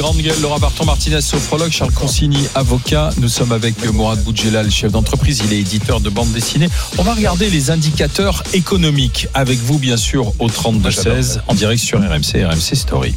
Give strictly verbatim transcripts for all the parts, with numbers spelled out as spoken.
Grande gueule, Laura Barton-Martinez, sophrologue, Charles Consigny, avocat. Nous sommes avec Mourad Boudjelal, chef d'entreprise. Il est éditeur de bande dessinée. On va regarder les indicateurs économiques avec vous, bien sûr, au trente-deux seize, en direct sur R M C, R M C Story.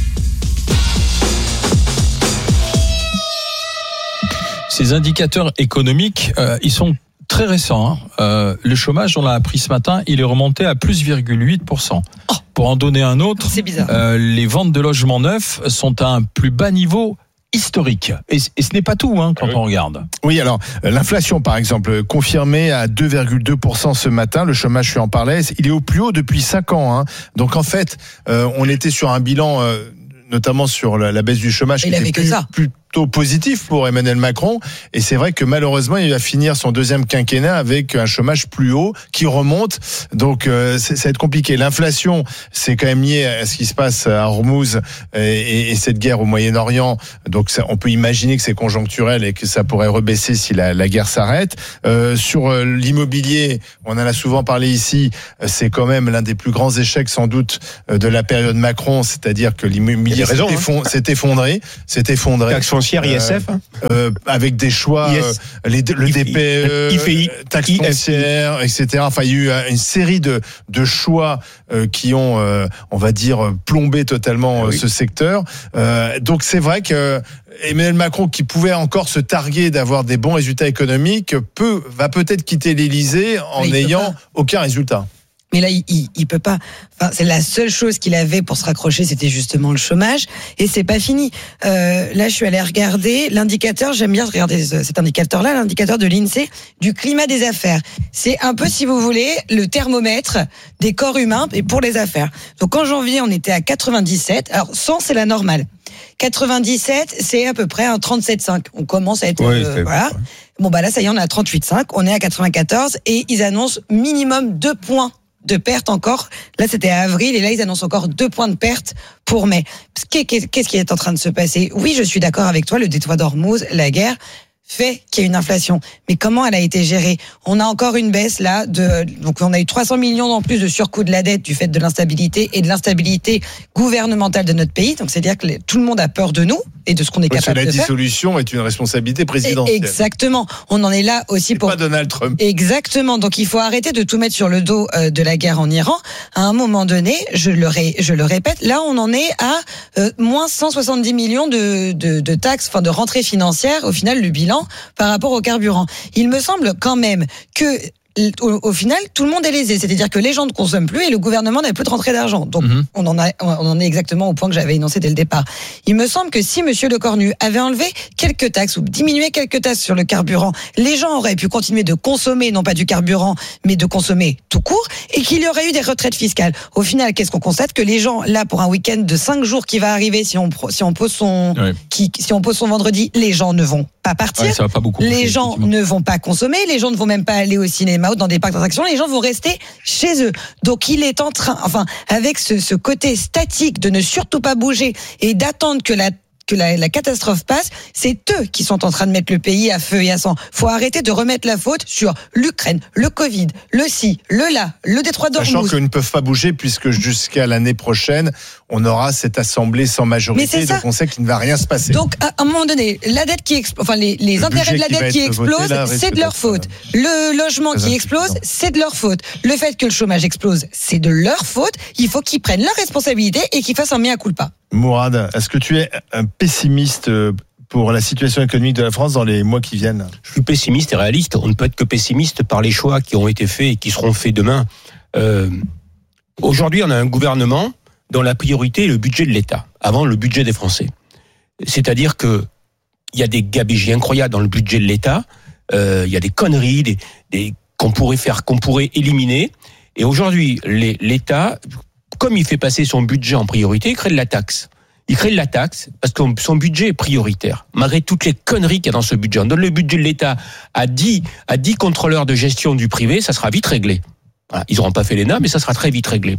Ces indicateurs économiques, euh, ils sont très récents. Hein. Euh, le chômage, on l'a appris ce matin, il est remonté à plus virgule huit pour cent. Oh. Pour en donner un autre, c'est bizarre. Euh, les ventes de logements neufs sont à un plus bas niveau historique. Et, et ce n'est pas tout hein, quand oui. on regarde. Oui, alors l'inflation par exemple, confirmée à deux virgule deux pour cent ce matin, le chômage, je en parlais, il est au plus haut depuis cinq ans. Hein. Donc en fait, euh, on était sur un bilan, euh, notamment sur la, la baisse du chômage, il qui avait était que plus, ça. plus positif pour Emmanuel Macron, et c'est vrai que malheureusement il va finir son deuxième quinquennat avec un chômage plus haut qui remonte, donc euh, c'est, ça va être compliqué. L'inflation, c'est quand même lié à ce qui se passe à Hormuz et, et, et cette guerre au Moyen-Orient, donc ça, on peut imaginer que c'est conjoncturel et que ça pourrait rebaisser si la, la guerre s'arrête. Euh, sur l'immobilier, on en a souvent parlé ici, c'est quand même l'un des plus grands échecs sans doute de la période Macron, c'est-à-dire que l'immobilier s'est, raison, effondré, hein. s'est effondré, s'est effondré. Foncière, I S F, euh, euh, avec des choix, euh, les, le I F I, D P E, I F I, taxe foncière, et cetera. Enfin, il y a eu une série de, de choix euh, qui ont, euh, on va dire, plombé totalement oui. ce secteur. Euh, donc, c'est vrai que Emmanuel Macron, qui pouvait encore se targuer d'avoir des bons résultats économiques, peut, va peut-être quitter l'Élysée en n'ayant aucun résultat. Mais là, il, il, il peut pas. Enfin, c'est la seule chose qu'il avait pour se raccrocher, c'était justement le chômage, et c'est pas fini. Euh, là, je suis allée regarder l'indicateur. J'aime bien regarder cet indicateur-là, l'indicateur de l'INSEE du climat des affaires. C'est un peu, si vous voulez, le thermomètre des corps humains et pour les affaires. Donc, en janvier, on était à quatre-vingt-dix-sept. Alors, cent, c'est la normale. quatre-vingt-dix-sept, c'est à peu près un trente-sept virgule cinq. On commence à être oui, euh, voilà. Bon bah là, ça y est, on est à trente-huit virgule cinq. On est à quatre-vingt-quatorze et ils annoncent minimum deux points de perte encore. Là, c'était à avril et là, ils annoncent encore deux points de perte pour mai. Qu'est-ce qui est en train de se passer ? Oui, je suis d'accord avec toi, le détroit d'Ormuz, la guerre fait qu'il y a une inflation. Mais comment elle a été gérée ? On a encore une baisse là de, donc on a eu trois cents millions en plus de surcoût de la dette du fait de l'instabilité et de l'instabilité gouvernementale de notre pays. Donc c'est-à-dire que les, tout le monde a peur de nous et de ce qu'on est capable de faire. La dissolution est une responsabilité présidentielle. Exactement. On en est là aussi et pour. Pas Donald Trump. Exactement. Donc il faut arrêter de tout mettre sur le dos euh, de la guerre en Iran. À un moment donné, je le, ré, je le répète, là on en est à euh, moins cent soixante-dix millions de, de, de taxes, enfin de rentrées financières. Au final, le bilan par rapport au carburant. Il me semble quand même que Au, au final, tout le monde est lésé. C'est-à-dire que les gens ne consomment plus et le gouvernement n'a plus de rentrée d'argent. Donc, mmh. on, en a, on en est exactement au point que j'avais énoncé dès le départ. Il me semble que si Monsieur Lecornu avait enlevé quelques taxes ou diminué quelques taxes sur le carburant, les gens auraient pu continuer de consommer, non pas du carburant, mais de consommer tout court, et qu'il y aurait eu des retraites fiscales. Au final, qu'est-ce qu'on constate ? Que les gens, là, pour un week-end de cinq jours qui va arriver, si on, si on pose son, oui. qui, si on pose son vendredi, les gens ne vont pas partir. Ouais, ça va pas beaucoup les bouger, gens ne vont pas consommer. Les gens ne vont même pas aller au cinéma ou dans des parcs d'attractions. Les gens vont rester chez eux. Donc, il est en train, enfin, avec ce, ce côté statique de ne surtout pas bouger et d'attendre que la que la, la catastrophe passe, c'est eux qui sont en train de mettre le pays à feu et à sang. Faut arrêter de remettre la faute sur l'Ukraine, le Covid, le ci, le là, le détroit d'Ormuz. Sachant qu'ils ne peuvent pas bouger puisque jusqu'à l'année prochaine, on aura cette assemblée sans majorité, donc on sait qu'il ne va rien se passer. Donc, à un moment donné, la dette qui explose, enfin, les, les intérêts de la dette qui explosent, là, c'est de leur faute. Le logement qui explose, c'est de leur faute. Le fait que le chômage explose, c'est de leur faute. Il faut qu'ils prennent la responsabilité et qu'ils fassent un mea culpa. Mourad, est-ce que tu es un pessimiste pour la situation économique de la France dans les mois qui viennent ? Je suis pessimiste et réaliste. On ne peut être que pessimiste par les choix qui ont été faits et qui seront faits demain. Euh, aujourd'hui, on a un gouvernement dont la priorité est le budget de l'État, avant le budget des Français. C'est-à-dire que il y a des gabegies incroyables dans le budget de l'État. Euh, il y a des conneries, des, des qu'on pourrait faire, qu'on pourrait éliminer. Et aujourd'hui, les, l'État, comme il fait passer son budget en priorité, il crée de la taxe. Il crée de la taxe parce que son budget est prioritaire. Malgré toutes les conneries qu'il y a dans ce budget. On donne le budget de l'État à dix, à dix contrôleurs de gestion du privé, ça sera vite réglé. Voilà. Ils n'auront pas fait l'E N A, mais ça sera très vite réglé.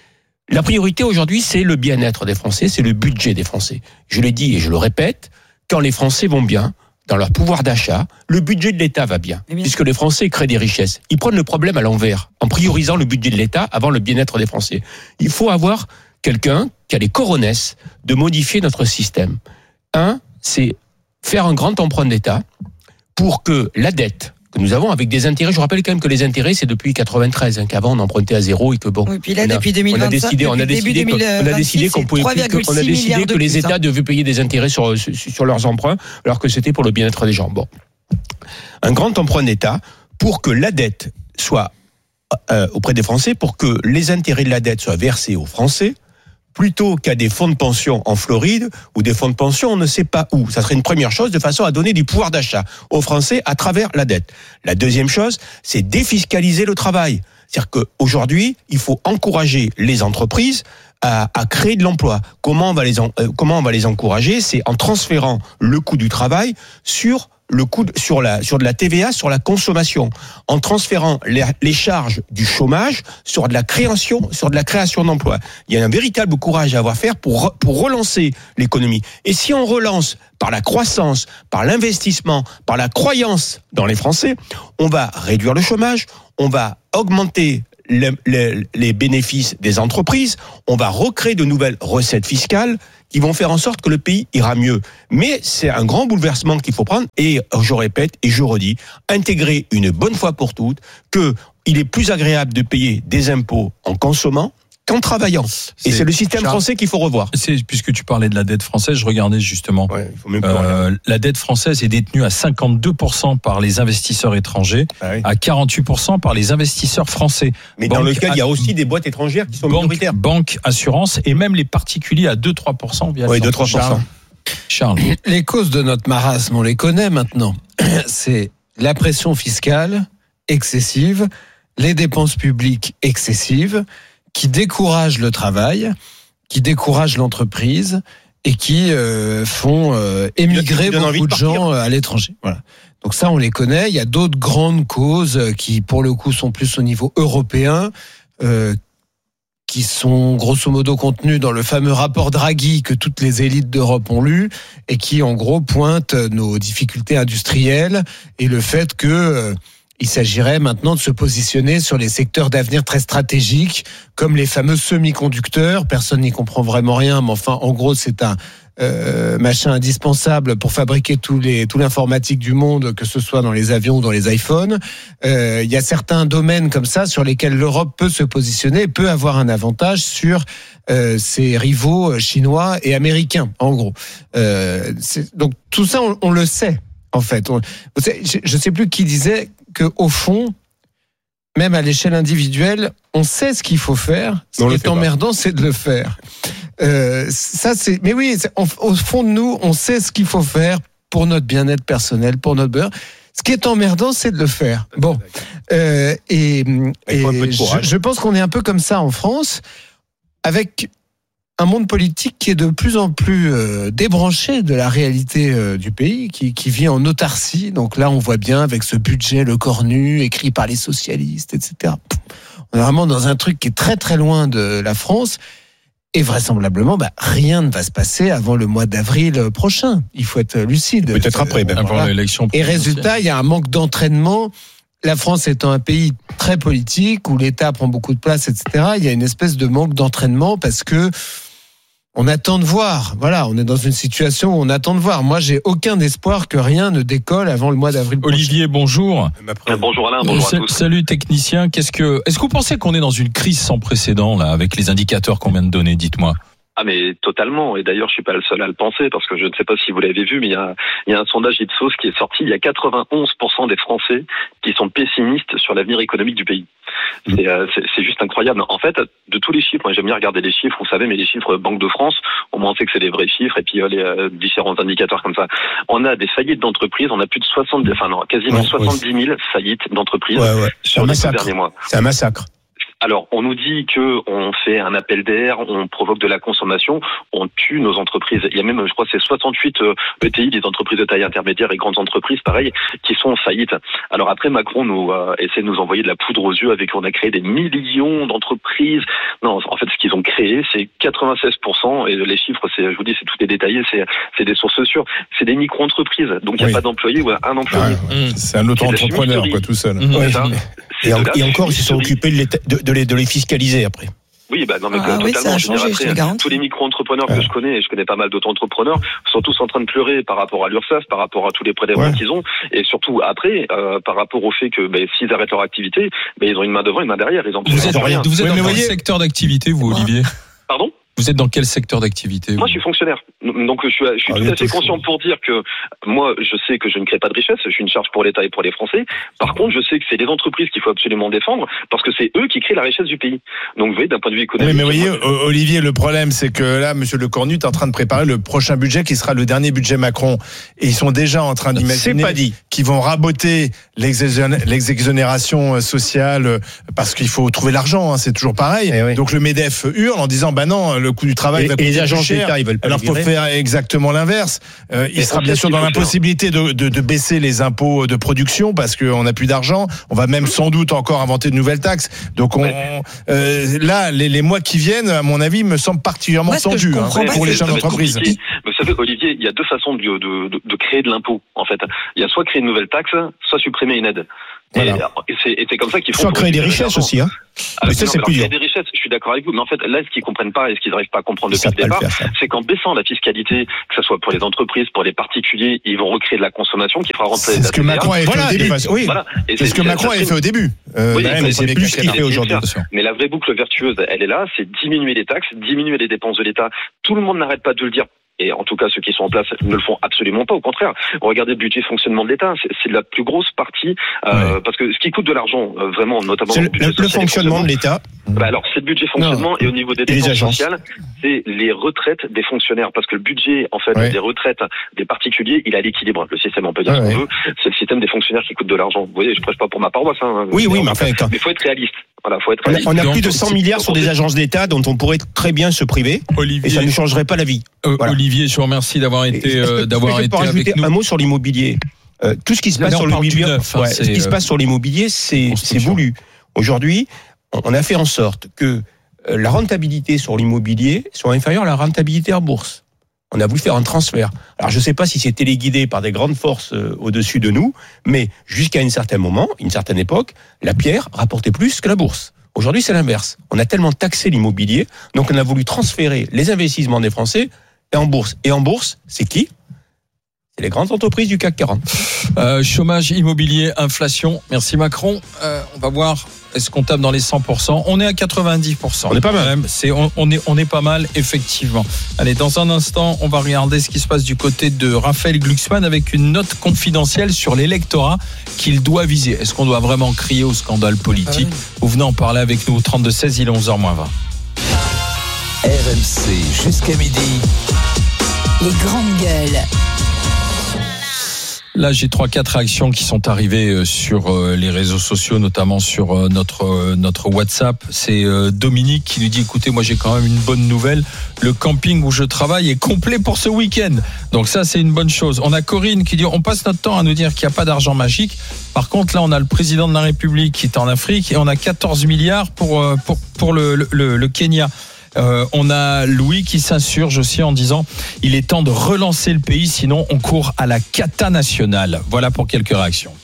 La priorité aujourd'hui, c'est le bien-être des Français, c'est le budget des Français. Je l'ai dit et je le répète, quand les Français vont bien, dans leur pouvoir d'achat, le budget de l'État va bien, bien, puisque les Français créent des richesses. Ils prennent le problème à l'envers, en priorisant le budget de l'État avant le bien-être des Français. Il faut avoir quelqu'un qui a les coronesses de modifier notre système. Un, c'est faire un grand emprunt d'État pour que la dette que nous avons avec des intérêts, je vous rappelle quand même que les intérêts c'est depuis quatre-vingt-treize, hein, qu'avant on empruntait à zéro et que bon. Oui, puis là on a, depuis deux mille vingt-cinq, on a décidé, on a décidé, que, on a décidé qu'on pouvait plus, que, on a décidé que les États devaient payer des intérêts sur sur leurs emprunts, alors que c'était pour le bien-être des gens. Bon, un grand emprunt d'État pour que la dette soit euh, auprès des Français, pour que les intérêts de la dette soient versés aux Français, plutôt qu'à des fonds de pension en Floride ou des fonds de pension on ne sait pas où. Ça serait une première chose, de façon à donner du pouvoir d'achat aux Français à travers la dette. La deuxième chose, c'est défiscaliser le travail. C'est-à-dire qu'aujourd'hui, il faut encourager les entreprises à, à créer de l'emploi. Comment on va les, en, euh, comment on va les encourager ? C'est en transférant le coût du travail sur le coût de, sur la sur de la T V A sur la consommation, en transférant les, les charges du chômage sur de la création sur de la création d'emplois. Il y a un véritable courage à avoir faire pour pour relancer l'économie. Et si on relance par la croissance, par l'investissement, par la croyance dans les Français, on va réduire le chômage, on va augmenter les, les, les bénéfices des entreprises, on va recréer de nouvelles recettes fiscales qui vont faire en sorte que le pays ira mieux. Mais c'est un grand bouleversement qu'il faut prendre, et je répète et je redis, intégrer une bonne fois pour toutes qu'il est plus agréable de payer des impôts en consommant qu'en travaillant. C'est, et c'est le système Charles, français qu'il faut revoir. C'est, puisque tu parlais de la dette française, je regardais justement. Ouais, il faut même euh, la dette française est détenue à cinquante-deux pour cent par les investisseurs étrangers, ah oui. à quarante-huit pour cent par les investisseurs français. Mais banque, dans lequel il y a aussi des boîtes étrangères qui sont banque, minoritaires. Banque, assurance et même les particuliers à deux à trois pour cent via oui, deux à trois pour cent. Charles. Charles. Les causes de notre marasme, on les connaît maintenant. C'est la pression fiscale excessive, les dépenses publiques excessives, qui découragent le travail, qui découragent l'entreprise et qui euh, font euh, émigrer beaucoup de, de gens à l'étranger. Voilà. Donc ça, on les connaît. Il y a d'autres grandes causes qui, pour le coup, sont plus au niveau européen, euh, qui sont grosso modo contenues dans le fameux rapport Draghi que toutes les élites d'Europe ont lu et qui, en gros, pointent nos difficultés industrielles et le fait que euh, il s'agirait maintenant de se positionner sur les secteurs d'avenir très stratégiques, comme les fameux semi-conducteurs. Personne n'y comprend vraiment rien, mais enfin, en gros, c'est un euh, machin indispensable pour fabriquer tous les, tout l'informatique du monde, que ce soit dans les avions ou dans les iPhones. Euh, il y a certains domaines comme ça sur lesquels l'Europe peut se positionner, peut avoir un avantage sur euh, ses rivaux chinois et américains, en gros. Euh, c'est, donc tout ça, on, on le sait. En fait, on, je ne sais plus qui disait que au fond, même à l'échelle individuelle, on sait ce qu'il faut faire. Ce qui est emmerdant, c'est de le faire. Euh, ça, c'est. Mais oui, c'est, on, au fond de nous, on sait ce qu'il faut faire pour notre bien-être personnel, pour notre beurre. Ce qui est emmerdant, c'est de le faire. Bon, euh, et, et je, je pense qu'on est un peu comme ça en France, avec un monde politique qui est de plus en plus euh, débranché de la réalité euh, du pays, qui, qui vit en autarcie. Donc là, on voit bien avec ce budget le cornu, écrit par les socialistes, et cetera. On est vraiment dans un truc qui est très très loin de la France. Et vraisemblablement, bah, rien ne va se passer avant le mois d'avril prochain. Il faut être lucide. Peut-être après, même. Avant l'élection. Et résultat, il y a un manque d'entraînement. La France étant un pays très politique, où l'État prend beaucoup de place, et cetera, il y a une espèce de manque d'entraînement parce que on attend de voir. Voilà, on est dans une situation où on attend de voir. Moi, j'ai aucun espoir que rien ne décolle avant le mois d'avril prochain. Olivier, bonjour. Bonjour Alain, bonjour S- à tous. Salut technicien. Qu'est-ce que, est-ce que vous pensez qu'on est dans une crise sans précédent là, avec les indicateurs qu'on vient de donner ? Dites-moi. Ah mais totalement, et d'ailleurs je suis pas le seul à le penser, parce que je ne sais pas si vous l'avez vu, mais il y a, il y a un sondage Ipsos qui est sorti, il y a quatre-vingt-onze pour cent des Français qui sont pessimistes sur l'avenir économique du pays. C'est, euh, c'est, c'est juste incroyable. En fait, de tous les chiffres, moi j'aime bien regarder les chiffres, vous savez, mais les chiffres Banque de France, au moins on sait que c'est des vrais chiffres, et puis euh, les euh, différents indicateurs comme ça. On a des faillites d'entreprises, on a plus de soixante, enfin non, quasiment ouais, soixante-dix mille faillites d'entreprises ouais, ouais. sur les deux derniers mois. C'est un massacre. Alors, on nous dit que on fait un appel d'air, on provoque de la consommation, on tue nos entreprises. Il y a même, je crois, c'est soixante-huit E T I, des entreprises de taille intermédiaire et grandes entreprises, pareil, qui sont en faillite. Alors après, Macron nous euh, essaie de nous envoyer de la poudre aux yeux avec on a créé des millions d'entreprises. Non, en fait, ce qu'ils ont créé, c'est quatre-vingt-seize pour cent, et les chiffres, c'est, je vous dis, c'est tout est détaillé, c'est, c'est des sources sûres. C'est des micro-entreprises, donc il n'y a oui. pas d'employés ou un employé. Ah, mmh. C'est un auto-entrepreneur, quoi, tout seul. Mmh. Oui. Et, en, et encore, ils se sont occupés de les, de, de, les, de les fiscaliser après. Oui, bah non, mais Ah que, oui, totalement. ça a Je veux dire, changé, après, je te garantis. tous les micro-entrepreneurs que je connais, et je connais pas mal d'auto-entrepreneurs, sont tous en train de pleurer par rapport à l'URSSAF, par rapport à tous les prélèvements Ouais. qu'ils ont, et surtout après, euh, par rapport au fait que ben, s'ils arrêtent leur activité, ben, ils ont une main devant, une main derrière. Ils ont Vous êtes, rien. vous êtes Oui, dans mais quel voyez- secteur d'activité, vous, Olivier? Pardon? Vous êtes dans quel secteur d'activité? Moi, vous je suis fonctionnaire. Donc, je suis, je suis Ah, tout oui, à fait tout conscient pour dire que moi, je sais que je ne crée pas de richesse. Je suis une charge pour l'État et pour les Français. Par contre, je sais que c'est les entreprises qu'il faut absolument défendre parce que c'est eux qui créent la richesse du pays. Donc, vous voyez, d'un point de vue économique. Oui, mais voyez, moi, O- Olivier, le problème, c'est que là, Monsieur Le Cornu est en train de préparer le prochain budget qui sera le dernier budget Macron. Et ils sont déjà en train C'est d'imaginer pas dit. qu'ils vont raboter l'exexon- l'exonération sociale euh, parce qu'il faut trouver l'argent, hein, c'est toujours pareil. Eh oui. Donc le MEDEF hurle en disant, bah non, le coût du travail Et, va et coûter les plus agences cher. d'État, ils veulent pas Alors les faut virer. faire exactement l'inverse. Euh, il Et sera on bien sait sûr ce dans qu'il faut l'impossibilité de, de, de baisser les impôts de production parce qu'on n'a plus d'argent. On va même sans doute encore inventer de nouvelles taxes. Donc on, Ouais. euh, là, les, les mois qui viennent, à mon avis, me semblent particulièrement Moi, ce que je tendus hein, comprends pas, pour les c'est- chefs ça va être d'entreprise. compliqué. Mais vous savez, Olivier, il y a deux façons de, de, de, de créer de l'impôt, en fait. Il y a soit créer une nouvelle taxe, soit supprimer une aide. Voilà. Et, et c'est, et c'est comme ça qu'ils font. Soit pour créer des récupérer richesses l'argent. aussi, hein. Ah, Mais ça, non, c'est alors, plus créer dur. des richesses, je suis d'accord avec vous. Mais en fait, là, ce qu'ils comprennent pas et ce qu'ils n'arrivent pas à comprendre Ils depuis le savent pas le départ, faire, ça. c'est qu'en baissant la fiscalité, que ce soit pour les entreprises, pour les particuliers, ils vont recréer de la consommation qui fera rentrer C'est la ce que T V A. Macron avait fait Voilà, au début. des- oui. Voilà. Et C'est ce que ça- Macron ça avait serait- fait au début. Euh, Oui, dans mais les c'est premiers plus ce qu'il quinquennats. fait aujourd'hui. Attention. Mais la vraie boucle vertueuse, elle est là, c'est diminuer les taxes, diminuer les dépenses de l'État. Tout le monde n'arrête pas de le dire. Et en tout cas, ceux qui sont en place ne le font absolument pas. Au contraire, regardez le budget fonctionnement de l'État, c'est, c'est la plus grosse partie. Euh, Parce que ce qui coûte de l'argent, euh, vraiment, notamment C'est dans le, budget le- le social et fonctionnement de l'État. bah alors, c'est le budget fonctionnement et au niveau des Et les dépenses agences. sociales, c'est les retraites des fonctionnaires. Parce que le budget, en fait, Ouais. des retraites des particuliers, il a l'équilibre. Le système, on peut dire Ouais, ce qu'on ouais. veut. C'est le système des fonctionnaires qui coûte de l'argent. Vous voyez, je prêche pas pour ma paroisse. Hein. Oui, oui, mais enfin, quand- Mais faut être réaliste. Voilà, faut être On a, réaliste. on a Donc, plus de cent si- milliards sur des agences d'État dont on pourrait très bien se priver et ça Olivier, ne changerait pas la vie. euh, Voilà. Olivier, je vous remercie d'avoir été, Est-ce que- euh, est-ce que d'avoir je été peux rajouter avec nous. un mot sur l'immobilier. Euh, tout ce qui se Là, passe on sur parle du l'immobilier, neuf, hein, ouais, c'est, ce qui se euh, passe sur l'immobilier, c'est c'est construction. voulu. Aujourd'hui, on a fait en sorte que euh, la rentabilité sur l'immobilier soit inférieure à la rentabilité en bourse. On a voulu faire un transfert. Alors je ne sais pas si c'est téléguidé par des grandes forces euh, au-dessus de nous, mais jusqu'à un certain moment, une certaine époque, la pierre rapportait plus que la bourse. Aujourd'hui, c'est l'inverse. On a tellement taxé l'immobilier, donc on a voulu transférer les investissements des Français en bourse. Et en bourse, c'est qui ? C'est les grandes entreprises du C A C quarante. Euh, chômage, immobilier, inflation. Merci Macron. Euh, on va voir. Est-ce qu'on tape dans les cent pour cent? On est à quatre-vingt-dix pour cent. On est pas mal. Quand même. C'est, on, on est, on est pas mal, effectivement. Allez, dans un instant, on va regarder ce qui se passe du côté de Raphaël Glucksmann avec une note confidentielle sur l'électorat qu'il doit viser. Est-ce qu'on doit vraiment crier au scandale politique? Vous venez en parler avec nous au trente-deux seize, il est onze heures moins vingt. R M C jusqu'à midi. Les grandes gueules. Là, j'ai trois, quatre réactions qui sont arrivées sur les réseaux sociaux, notamment sur notre notre WhatsApp. C'est Dominique qui nous dit, écoutez, moi j'ai quand même une bonne nouvelle. Le camping où je travaille est complet pour ce week-end. Donc ça, c'est une bonne chose. On a Corinne qui dit, on passe notre temps à nous dire qu'il n'y a pas d'argent magique. Par contre, là, on a le président de la République qui est en Afrique et on a quatorze milliards pour pour pour le le, le Kenya. Euh, on a Louis qui s'insurge aussi en disant il est temps de relancer le pays, sinon on court à la cata nationale. Voilà pour quelques réactions.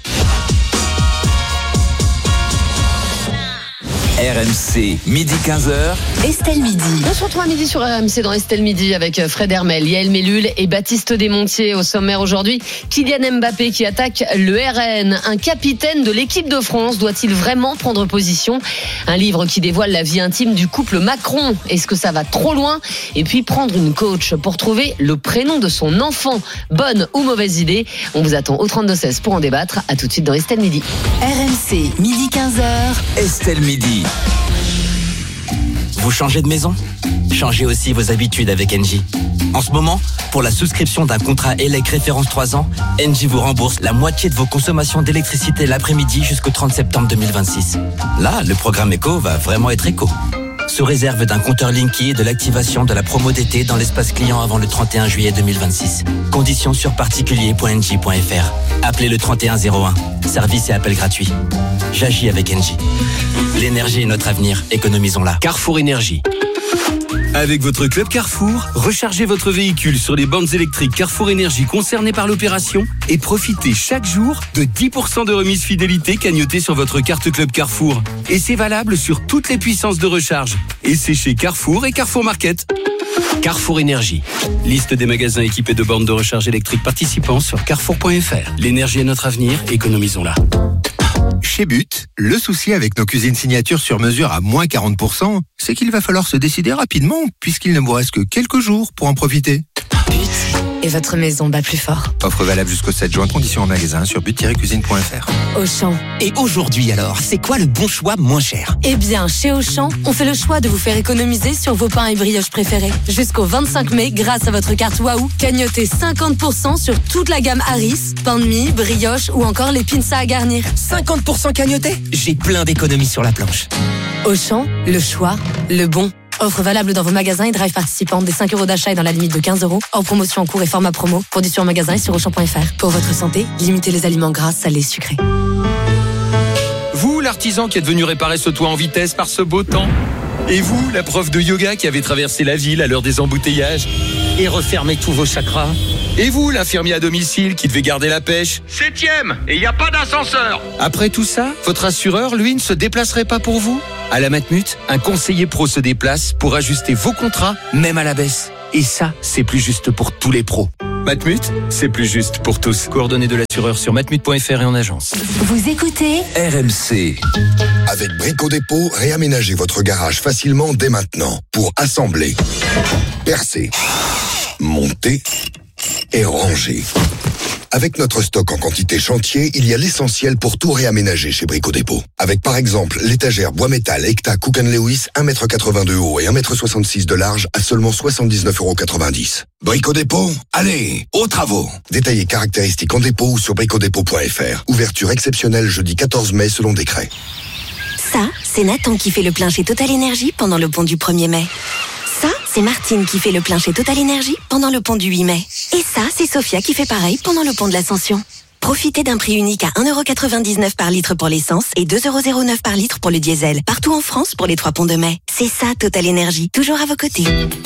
R M C, midi quinze heures. Estelle Midi. On se retrouve à midi sur R M C dans Estelle Midi avec Fred Hermel, Yael Mellul et Baptiste Desmontiers. Au sommaire aujourd'hui, Kylian Mbappé qui attaque le R N. Un capitaine de l'équipe de France doit-il vraiment prendre position? Un livre qui dévoile la vie intime du couple Macron. Est-ce que ça va trop loin? Et puis prendre une coach pour trouver le prénom de son enfant. Bonne ou mauvaise idée? On vous attend au trente-deux seize pour en débattre. À tout de suite dans Estelle Midi. R M C, midi quinze heures. Estelle Midi. Vous changez de maison? Changez aussi vos habitudes avec Engie. En ce moment, pour la souscription d'un contrat E L E C référence trois ans, Engie vous rembourse la moitié de vos consommations d'électricité l'après-midi jusqu'au trente septembre deux mille vingt-six. Là, le programme éco va vraiment être éco. Sous réserve d'un compteur Linky et de l'activation de la promo d'été dans l'espace client avant le trente et un juillet deux mille vingt-six. Conditions sur particulier point engie point f r. Appelez le trente et un zéro un. Service et appel gratuit. J'agis avec Engie. L'énergie est notre avenir, économisons-la. Carrefour Énergie. Avec votre club Carrefour, rechargez votre véhicule sur les bornes électriques Carrefour Énergie concernées par l'opération et profitez chaque jour de dix pour cent de remise fidélité cagnotée sur votre carte club Carrefour. Et c'est valable sur toutes les puissances de recharge. Et c'est chez Carrefour et Carrefour Market. Carrefour Énergie. Liste des magasins équipés de bornes de recharge électrique participants sur carrefour point f r. L'énergie est notre avenir, économisons-la. Chez But, le souci avec nos cuisines signatures sur mesure à moins quarante pour cent, c'est qu'il va falloir se décider rapidement, puisqu'il ne vous reste que quelques jours pour en profiter. But, et votre maison bat plus fort. Offre valable jusqu'au sept juin, conditions en magasin sur but tiret cuisine point f r. Auchan. Et aujourd'hui alors, c'est quoi le bon choix moins cher? Eh bien, chez Auchan, on fait le choix de vous faire économiser sur vos pains et brioches préférés. Jusqu'au vingt-cinq mai, grâce à votre carte Waouh, cagnotez cinquante pour cent sur toute la gamme Harris, pain de mie, brioche ou encore les pinces à garnir. cinquante pour cent cagnoté? J'ai plein d'économies sur la planche. Auchan, le choix, le bon. Offre valable dans vos magasins et drive participants des cinq euros d'achat et dans la limite de quinze euros. Hors promotion en cours et format promo. Conditions en magasin et sur auchan point f r. Pour votre santé, limitez les aliments gras, salés, sucrés. Vous, l'artisan qui est venu réparer ce toit en vitesse par ce beau temps. Et vous, la prof de yoga qui avait traversé la ville à l'heure des embouteillages et refermé tous vos chakras. Et vous, l'infirmier à domicile qui devait garder la pêche. Septième, et il n'y a pas d'ascenseur. Après tout ça, votre assureur, lui, ne se déplacerait pas pour vous? À la Matmut, un conseiller pro se déplace pour ajuster vos contrats, même à la baisse. Et ça, c'est plus juste pour tous les pros. Matmut, c'est plus juste pour tous. Coordonnées de l'assureur sur matmut point f r et en agence. Vous écoutez R M C. Avec Brico Dépôt, réaménagez votre garage facilement dès maintenant pour assembler, percer, monter et ranger. Avec notre stock en quantité chantier, il y a l'essentiel pour tout réaménager chez Brico Dépôt. Avec par exemple l'étagère bois métal Ecta Cook and Lewis un mètre quatre-vingt-deux haut et un mètre soixante-six de large à seulement soixante-dix-neuf euros quatre-vingt-dix. Brico Dépôt, allez, aux travaux. Détaillez caractéristiques en dépôt ou sur brico dépôt point f r. Ouverture exceptionnelle jeudi quatorze mai selon décret. Ça, c'est Nathan qui fait le plein chez Total Energy pendant le pont du premier mai. Ça, c'est Martine qui fait le plein chez Total Energy pendant le pont du huit mai. Et ça, c'est Sophia qui fait pareil pendant le pont de l'Ascension. Profitez d'un prix unique à un euro quatre-vingt-dix-neuf par litre pour l'essence et deux euros zéro neuf par litre pour le diesel. Partout en France pour les trois ponts de mai. C'est ça, Total Energy. Toujours à vos côtés.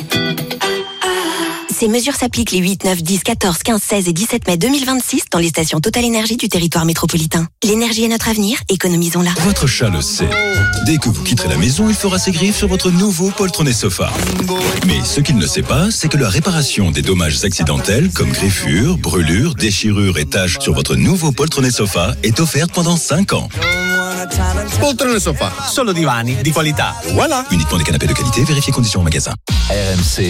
Ces mesures s'appliquent les huit, neuf, dix, quatorze, quinze, seize et dix-sept mai deux mille vingt-six dans les stations Total Énergie du territoire métropolitain. L'énergie est notre avenir, économisons-la. Votre chat le sait. Dès que vous quitterez la maison, il fera ses griffes sur votre nouveau poltronnet sofa. Mais ce qu'il ne sait pas, c'est que la réparation des dommages accidentels comme griffures, brûlures, déchirures et taches sur votre nouveau poltronnet sofa est offerte pendant cinq ans. Poltrone sofa, solo divani di qualità. Voilà. Uniquement des canapés de qualité, vérifiez conditions en magasin. R M C.